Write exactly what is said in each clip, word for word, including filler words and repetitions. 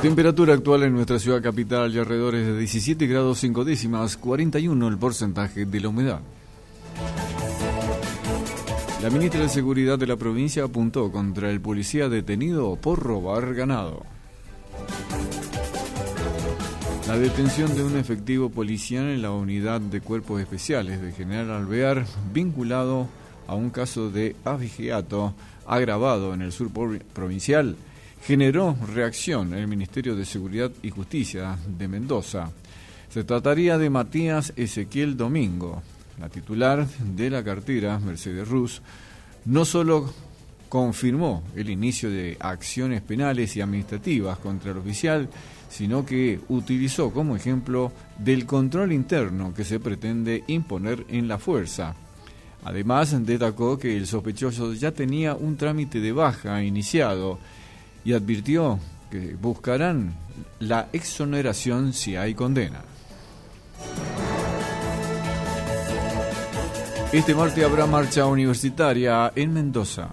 Temperatura actual en nuestra ciudad capital y alrededores de diecisiete grados cinco décimas, cuarenta y uno el porcentaje de la humedad. La ministra de Seguridad de la provincia apuntó contra el policía detenido por robar ganado. La detención de un efectivo policial en la unidad de cuerpos especiales de General Alvear, vinculado a un caso de abigeato agravado en el sur provincial, generó reacción en el Ministerio de Seguridad y Justicia de Mendoza. Se trataría de Matías Ezequiel Domingo. La titular de la cartera, Mercedes Ruz, no solo confirmó el inicio de acciones penales y administrativas contra el oficial, sino que utilizó como ejemplo del control interno que se pretende imponer en la fuerza. Además, destacó que el sospechoso ya tenía un trámite de baja iniciado y advirtió que buscarán la exoneración si hay condena. Este martes habrá marcha universitaria en Mendoza.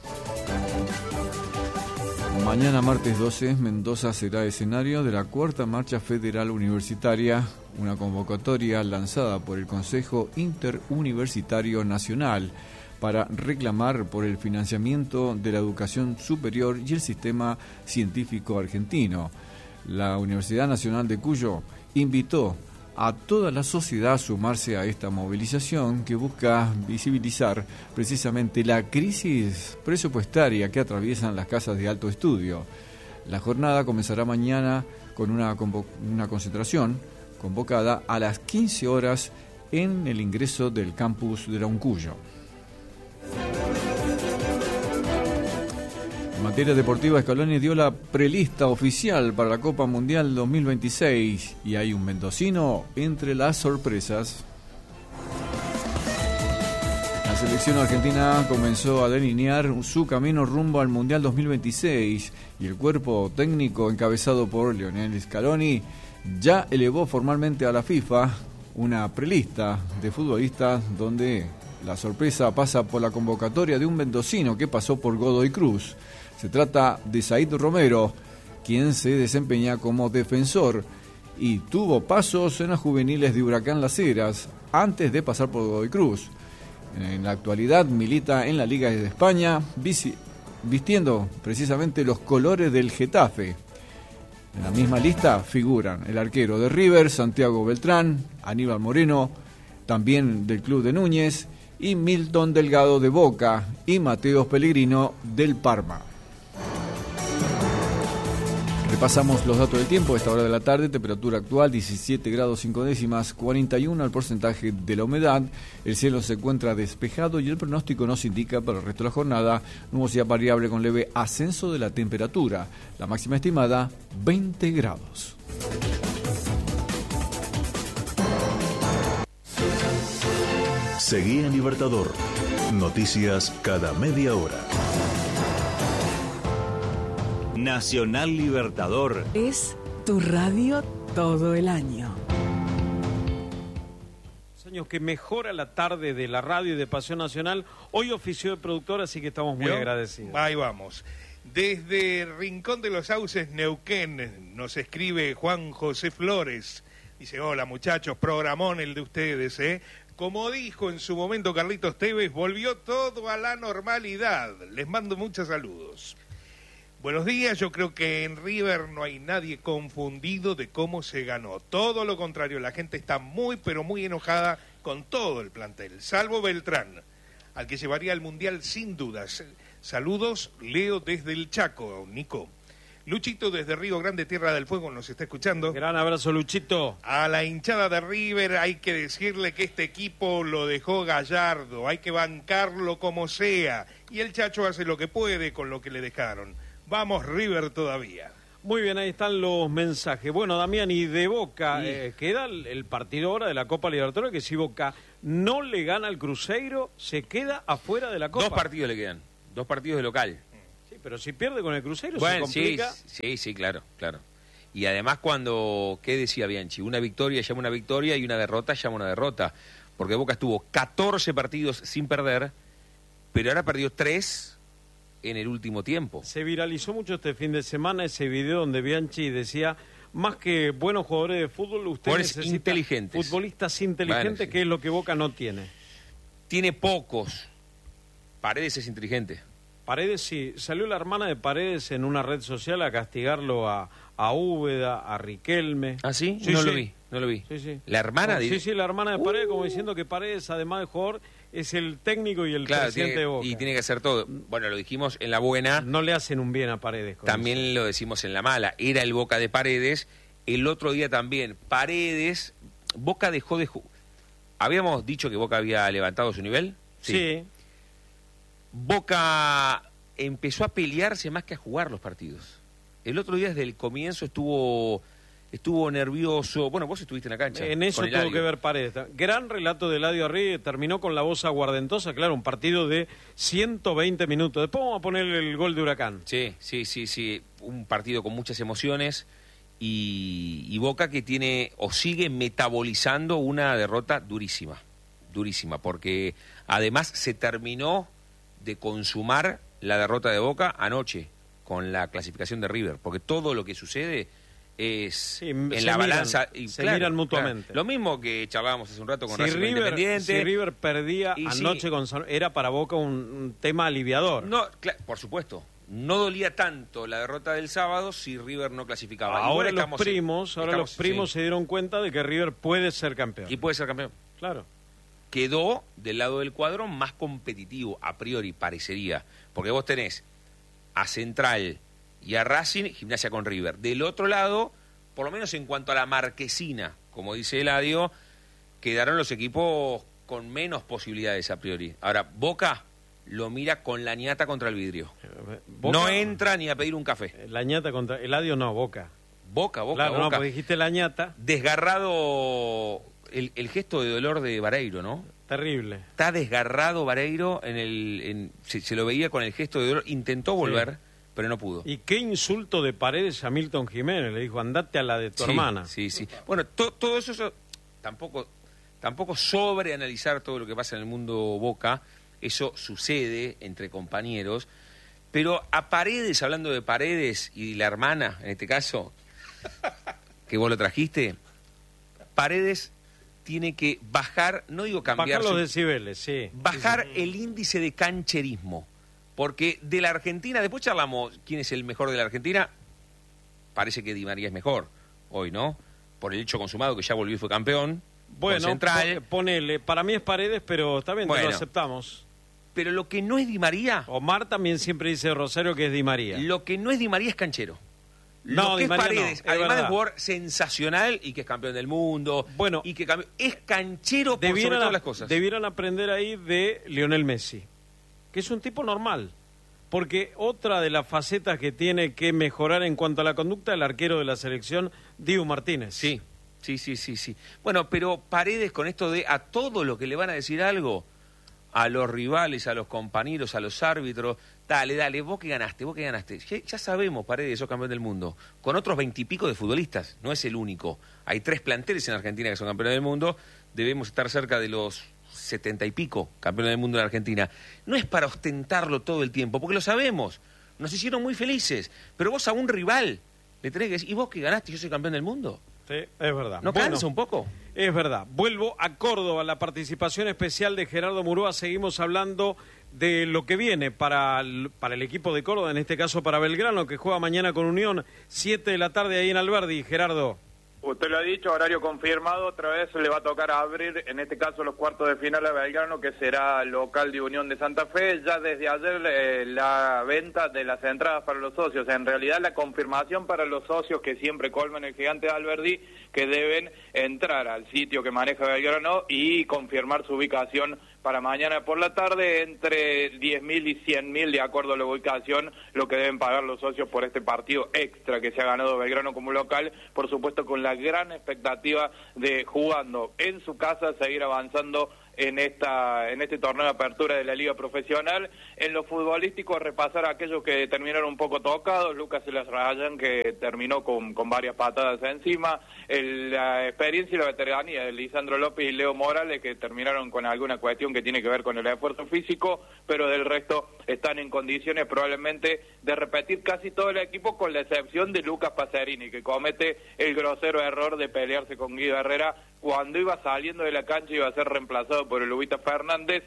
Mañana martes doce, Mendoza será escenario de la cuarta marcha federal universitaria, una convocatoria lanzada por el Consejo Interuniversitario Nacional para reclamar por el financiamiento de la educación superior y el sistema científico argentino. La Universidad Nacional de Cuyo invitó a toda la sociedad a sumarse a esta movilización que busca visibilizar precisamente la crisis presupuestaria que atraviesan las casas de alto estudio. La jornada comenzará mañana con una, convo- una concentración convocada a las quince horas en el ingreso del campus de la Uncuyo. En materia deportiva, Scaloni dio la prelista oficial para la Copa Mundial dos mil veintiséis y hay un mendocino entre las sorpresas. La selección argentina comenzó a delinear su camino rumbo al Mundial dos mil veintiséis y el cuerpo técnico encabezado por Lionel Scaloni ya elevó formalmente a la FIFA una prelista de futbolistas donde la sorpresa pasa por la convocatoria de un mendocino que pasó por Godoy Cruz. Se trata de Said Romero, quien se desempeña como defensor y tuvo pasos en las juveniles de Huracán Las Heras antes de pasar por Godoy Cruz. En la actualidad milita en la Liga de España, vistiendo precisamente los colores del Getafe. En la misma lista figuran el arquero de River, Santiago Beltrán, Aníbal Moreno, también del club de Núñez, y Milton Delgado de Boca y Mateos Pellegrino del Parma. Repasamos los datos del tiempo. A esta hora de la tarde, temperatura actual diecisiete grados cinco décimas, cuarenta y uno el porcentaje de la humedad. El cielo se encuentra despejado y el pronóstico nos indica para el resto de la jornada nubosidad variable con leve ascenso de la temperatura. La máxima estimada veinte grados. Seguí en Libertador. Noticias cada media hora. Nacional Libertador es tu radio todo el año. Años que mejora la tarde de la radio y de Pasión Nacional. Hoy ofició de productor, así que estamos muy ¿Vio? agradecidos. Ahí vamos. Desde Rincón de los Sauces, Neuquén, nos escribe Juan José Flores. Dice, hola muchachos, programón el de ustedes, ¿eh? Como dijo en su momento Carlitos Tevez, volvió todo a la normalidad. Les mando muchos saludos. Buenos días, yo creo que en River no hay nadie confundido de cómo se ganó. Todo lo contrario, la gente está muy, pero muy enojada con todo el plantel, salvo Beltrán, al que llevaría al Mundial sin dudas. Saludos, Leo desde el Chaco, Nico. Luchito desde Río Grande, Tierra del Fuego, nos está escuchando. Gran abrazo, Luchito. A la hinchada de River hay que decirle que este equipo lo dejó Gallardo, hay que bancarlo como sea. Y el Chacho hace lo que puede con lo que le dejaron. Vamos River todavía. Muy bien, ahí están los mensajes. Bueno, Damián, y de Boca, sí. eh, queda el, el partido ahora de la Copa Libertadores, que si Boca no le gana al Cruzeiro, se queda afuera de la Copa. Dos partidos le quedan, dos partidos de local. Sí, pero si pierde con el Cruzeiro bueno, se complica. Sí, sí, sí, claro, claro. Y además cuando, ¿qué decía Bianchi? Una victoria llama una victoria y una derrota llama una derrota. Porque Boca estuvo catorce partidos sin perder, pero ahora perdió tres en el último tiempo. Se viralizó mucho este fin de semana ese video donde Bianchi decía, más que buenos jugadores de fútbol, usted Jugadores necesita inteligentes. futbolistas inteligentes, Bueno, sí. que es lo que Boca no tiene. Tiene pocos. Paredes es inteligente. Paredes, sí. Salió la hermana de Paredes en una red social a castigarlo a, a Úbeda, a Riquelme. ¿Ah, sí? Sí, no sí. lo vi, no lo vi. Sí, sí. ¿La hermana? No, de... Sí, sí, la hermana de Paredes, Uh. como diciendo que Paredes, además de jugador, es el técnico y el Claro, presidente tiene- de Boca. y tiene que hacer todo. Bueno, lo dijimos en la buena, No le hacen un bien a Paredes. con también eso. lo decimos en la mala. Era el Boca de Paredes. El otro día también, Paredes, Boca dejó de jugar. Habíamos dicho que Boca había levantado su nivel. Sí. Boca empezó a pelearse más que a jugar los partidos. El otro día desde el comienzo estuvo estuvo nervioso. Bueno, vos estuviste en la cancha. En eso con tuvo Eladio. que ver Paredes. Gran relato de Eladio Arri, terminó con la voz aguardentosa, claro, un partido de ciento veinte minutos. Después vamos a poner el gol de Huracán. Sí, sí, sí, sí. Un partido con muchas emociones y, y Boca que tiene o sigue metabolizando una derrota durísima, durísima, porque además se terminó de consumar la derrota de Boca anoche con la clasificación de River, porque todo lo que sucede es Sí, en se la miran, balanza. Y, se claro, miran mutuamente. claro. Lo mismo que charlábamos hace un rato con Si Racing River, Independiente. si River perdía Y anoche sí. con San- era para Boca un, un tema aliviador. No, cla- por supuesto. No dolía tanto la derrota del sábado si River no clasificaba. ahora Igual los estamos en- primos, ahora estamos- los primos sí. se dieron cuenta de que River puede ser campeón. Y puede ser campeón. Claro. Quedó del lado del cuadro más competitivo, a priori, parecería. Porque vos tenés a Central y a Racing, Gimnasia con River. Del otro lado, por lo menos en cuanto a la marquesina, como dice Eladio, quedaron los equipos con menos posibilidades a priori. Ahora, Boca lo mira con la ñata contra el vidrio. Boca- No entra ni a pedir un café. La ñata contra Eladio no, Boca. Boca, Boca, claro, no, Boca. porque dijiste la ñata, Desgarrado el, el gesto de dolor de Vareiro, ¿no? terrible. Está desgarrado Vareiro, en el, en- se, se lo veía con el gesto de dolor, intentó volver, pero no pudo. Y qué insulto de Paredes a Milton Jiménez, le dijo, andate a la de tu Sí, hermana. Sí, sí. Bueno, to- todo eso, eso tampoco, tampoco sobreanalizar todo lo que pasa en el mundo Boca, eso sucede entre compañeros, pero a Paredes, hablando de Paredes y la hermana, en este caso, que vos lo trajiste, Paredes tiene que bajar, no digo cambiar, Bajar los su- decibeles, sí. bajar el índice de cancherismo, porque de la Argentina, después charlamos quién es el mejor de la Argentina, parece que Di María es mejor hoy, ¿no? Por el hecho consumado que ya volvió y fue campeón, Bueno, con Central, po- ponele, para mí es Paredes, pero está bien, te Bueno. lo aceptamos. pero lo que no es Di María, Omar también siempre dice Rosario que es Di María. lo que no es Di María es canchero. No, lo que Di es María Paredes, no, es además de verdad. jugador sensacional y que es campeón del mundo, Bueno, y que cambi- es canchero por sobre Debieran, todas las cosas. debieran aprender ahí de Lionel Messi, que es un tipo normal. Porque otra de las facetas que tiene que mejorar en cuanto a la conducta, el arquero de la selección, Dibu Martínez. Sí, sí, sí, sí, sí. Bueno, pero Paredes con esto de a todo lo que le van a decir algo, a los rivales, a los compañeros, a los árbitros, dale, dale, vos que ganaste, vos que ganaste. Ya, ya sabemos, Paredes, sos campeón del mundo, con otros veintipico de futbolistas, no es el único. Hay tres planteles en Argentina que son campeones del mundo, debemos estar cerca de los setenta y pico campeones del mundo en Argentina. No es para ostentarlo todo el tiempo, porque lo sabemos, nos hicieron muy felices, pero vos a un rival le tenés que decir, ¿y vos que ganaste, yo soy campeón del mundo? Sí, es verdad. ¿No Bueno, cansa un poco? Es verdad. Vuelvo a Córdoba, la participación especial de Gerardo Murúa. Seguimos hablando de lo que viene para el, para el equipo de Córdoba, en este caso para Belgrano, que juega mañana con Unión, siete de la tarde ahí en Alberdi. Gerardo. Usted lo ha dicho, horario confirmado, otra vez le va a tocar abrir, en este caso, los cuartos de final a Belgrano, que será local de Unión de Santa Fe. Ya desde ayer eh, la venta de las entradas para los socios, en realidad la confirmación para los socios que siempre colman el Gigante de Alberdi, que deben entrar al sitio que maneja Belgrano y confirmar su ubicación para mañana por la tarde, entre diez mil y cien mil, de acuerdo a la ubicación, lo que deben pagar los socios por este partido extra que se ha ganado Belgrano como local, por supuesto con la gran expectativa de, jugando en su casa, seguir avanzando en esta en este torneo de apertura de la Liga Profesional. En lo futbolístico, repasar a aquellos que terminaron un poco tocados. Lucas Elas Rayan, que terminó con, con varias patadas encima. El, la experiencia y la veteranía de Lisandro López y Leo Morales, que terminaron con alguna cuestión que tiene que ver con el esfuerzo físico, pero del resto están en condiciones probablemente de repetir casi todo el equipo, con la excepción de Lucas Pacerini, que comete el grosero error de pelearse con Guido Herrera cuando iba saliendo de la cancha y iba a ser reemplazado por el Lubita Fernández.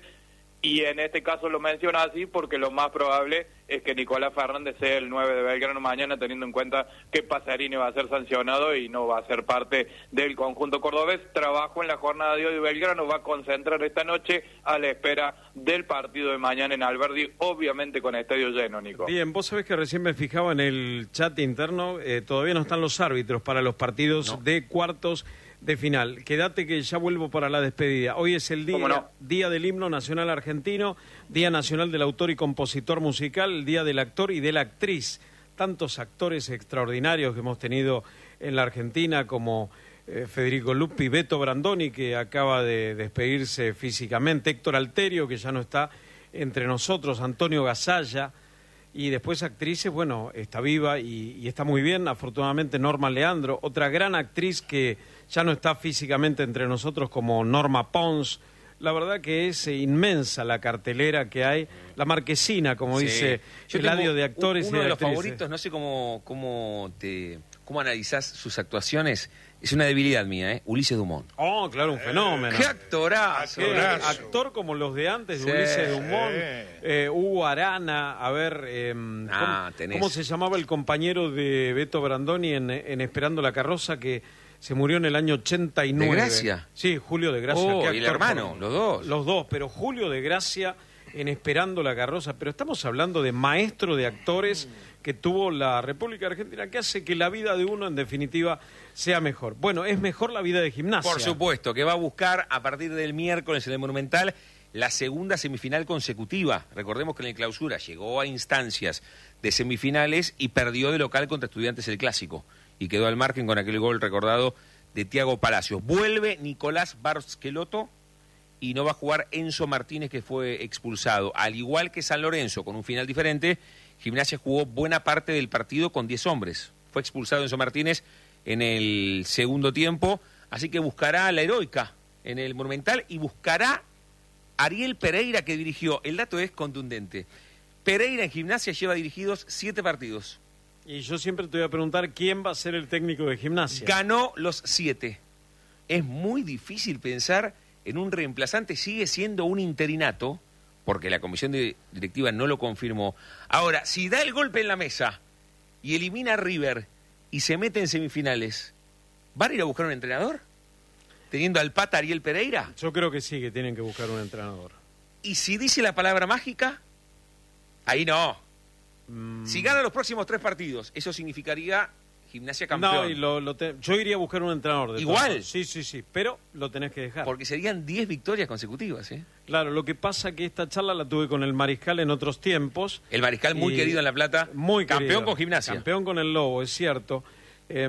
Y en este caso lo menciona así porque lo más probable es que Nicolás Fernández sea el nueve de Belgrano mañana, teniendo en cuenta que Pacerini va a ser sancionado y no va a ser parte del conjunto cordobés. Trabajo en la jornada de hoy de Belgrano, va a concentrar esta noche a la espera del partido de mañana en Alberdi, obviamente con estadio lleno, Nico. Bien, vos sabés que recién me fijaba en el chat interno, eh, todavía no están los árbitros para los partidos no. de cuartos de final. Quédate que ya vuelvo para la despedida. Hoy es el día, no? día del himno nacional argentino, Día Nacional del Autor y Compositor Musical, el Día del Actor y de la Actriz. Tantos actores extraordinarios que hemos tenido en la Argentina, como eh, Federico Lupi, Beto Brandoni, que acaba de despedirse físicamente, Héctor Alterio, que ya no está entre nosotros, Antonio Gasalla. Y después actrices, bueno, está viva y, y está muy bien, afortunadamente Norma Leandro, otra gran actriz que ya no está físicamente entre nosotros, como Norma Pons. La verdad que es inmensa la cartelera que hay, la marquesina, como sí. dice Yo Eladio, de actores uno y de de los actrices. favoritos, no sé cómo, cómo, te, cómo analizás sus actuaciones. Es una debilidad mía, ¿eh? Ulises Dumont. Oh, claro, un fenómeno. ¡Qué actorazo! ¿Qué actor como los de antes, de sí, Ulises Dumont, sí. eh, Hugo Arana, a ver, eh, ah, ¿cómo, tenés. ¿cómo se llamaba el compañero de Beto Brandoni en, en Esperando la Carroza, que se murió en el año ochenta y nueve? ¿De Gracia? Sí, Julio de Gracia. Oh, ¿Qué y el actor hermano, por... los dos. Los dos, pero Julio de Gracia en Esperando la Carroza. Pero estamos hablando de maestro de actores que tuvo la República Argentina, que hace que la vida de uno, en definitiva, sea mejor. Bueno, es mejor la vida de Gimnasia. Por supuesto, que va a buscar a partir del miércoles en el Monumental la segunda semifinal consecutiva. Recordemos que en el Clausura llegó a instancias de semifinales y perdió de local contra Estudiantes el Clásico. Y quedó al margen con aquel gol recordado de Tiago Palacios. Vuelve Nicolás Barsqueloto y no va a jugar Enzo Martínez, que fue expulsado. Al igual que San Lorenzo, con un final diferente, Gimnasia jugó buena parte del partido con diez hombres. Fue expulsado Enzo Martínez en el segundo tiempo, así que buscará la heroica en el Monumental y buscará Ariel Pereira, que dirigió. El dato es contundente. Pereira en Gimnasia lleva dirigidos siete partidos. Y yo siempre te voy a preguntar quién va a ser el técnico de Gimnasia. Ganó los siete. Es muy difícil pensar en un reemplazante, sigue siendo un interinato, porque la comisión de directiva no lo confirmó. Ahora, si da el golpe en la mesa y elimina a River y se mete en semifinales, ¿van a ir a buscar un entrenador? ¿Teniendo al pata Ariel Pereira? Yo creo que sí, que tienen que buscar un entrenador. ¿Y si dice la palabra mágica? Ahí no. Mm. Si gana los próximos tres partidos, eso significaría Gimnasia campeón. No, y lo, lo te... yo iría a buscar un entrenador. De ¿Igual? Todos. Sí, sí, sí, pero lo tenés que dejar. Porque serían diez victorias consecutivas, ¿eh? Claro, lo que pasa que esta charla la tuve con el Mariscal en otros tiempos. El Mariscal muy querido en La Plata. Muy campeón querido. Con Gimnasia. Campeón con el Lobo, es cierto. Eh,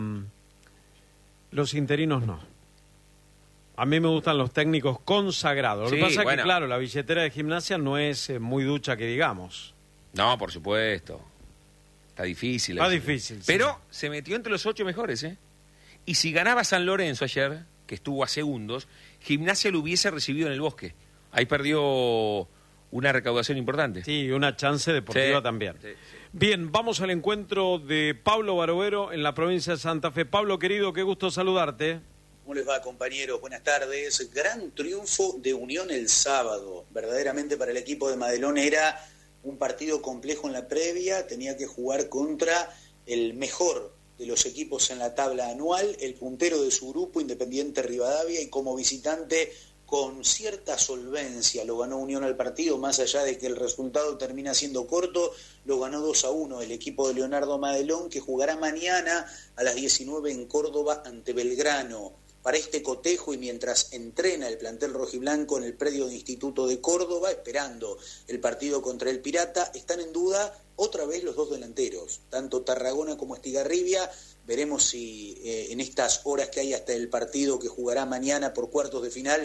los interinos no. A mí me gustan los técnicos consagrados. Lo Sí, que pasa es bueno. que, claro, la billetera de Gimnasia no es eh, muy ducha que digamos. No, por supuesto. Está difícil. Está eso. difícil. Pero sí. se metió entre los ocho mejores, ¿eh? Y si ganaba San Lorenzo ayer, que estuvo a segundos, Gimnasia lo hubiese recibido en el Bosque. Ahí perdió una recaudación importante. Sí, una chance deportiva Sí, también. sí, sí. Bien, vamos al encuentro de Pablo Barovero en la provincia de Santa Fe. Pablo, querido, qué gusto saludarte. ¿Cómo les va, compañeros? Buenas tardes. Gran triunfo de Unión el sábado. Verdaderamente para el equipo de Madelón era un partido complejo en la previa. Tenía que jugar contra el mejor de los equipos en la tabla anual, el puntero de su grupo, Independiente Rivadavia, y como visitante con cierta solvencia lo ganó Unión al partido, más allá de que el resultado termina siendo corto, lo ganó dos a uno el equipo de Leonardo Madelón, que jugará mañana a las diecinueve en Córdoba ante Belgrano. Para este cotejo y mientras entrena el plantel rojiblanco en el predio de Instituto de Córdoba, esperando el partido contra el Pirata, están en duda otra vez los dos delanteros, tanto Tarragona como Estigarribia. Veremos si eh, en estas horas que hay hasta el partido que jugará mañana por cuartos de final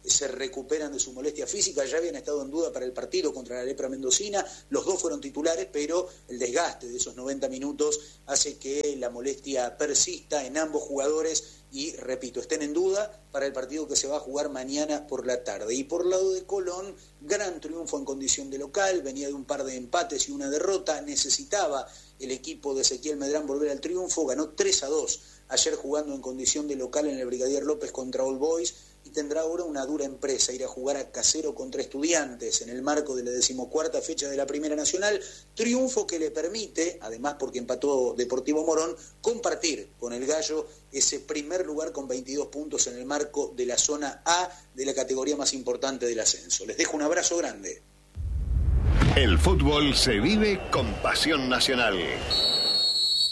se recuperan de su molestia física, ya habían estado en duda para el partido contra la Lepra Mendocina, los dos fueron titulares, pero el desgaste de esos noventa minutos hace que la molestia persista en ambos jugadores y, repito, estén en duda para el partido que se va a jugar mañana por la tarde. Y por lado de Colón, gran triunfo en condición de local, venía de un par de empates y una derrota, necesitaba el equipo de Ezequiel Medrán volver al triunfo, ganó tres a dos ayer jugando en condición de local en el Brigadier López contra All Boys, y tendrá ahora una dura empresa, ir a jugar a Casero contra Estudiantes en el marco de la decimocuarta fecha de la Primera Nacional, triunfo que le permite, además porque empató Deportivo Morón, compartir con el Gallo ese primer lugar con veintidós puntos en el marco de la zona A de la categoría más importante del ascenso. Les dejo un abrazo grande. El fútbol se vive con pasión nacional.